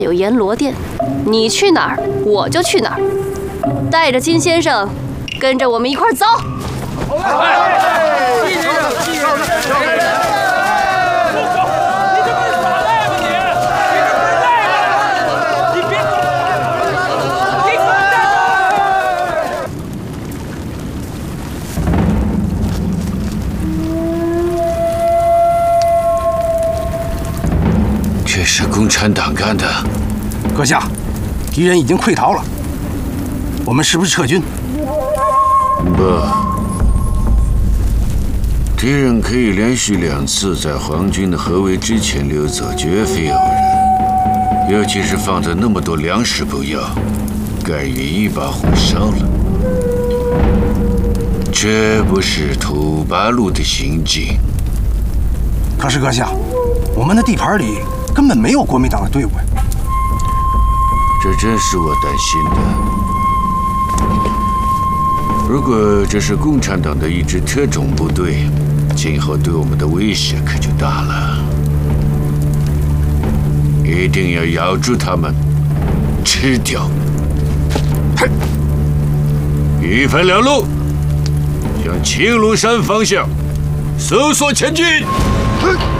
有阎罗殿，你去哪儿我就去哪儿。带着金先生，跟着我们一块儿走。 这是共产党干的。 阁下，敌人已经溃逃了，我们是不是撤军？ 不，敌人可以连续2次在皇军的合围之前溜走，绝非偶然。尤其是放着那么多粮食不要，甘于一把火烧了。这不是土八路的行径。 可是阁下，我们的地盘里根本没有国民党的队伍呀。 这正是我担心的。如果这是共产党的一支特种部队，今后对我们的威胁可就大了。一定要咬住他们，吃掉。一分2路，向青庐山方向搜索前进。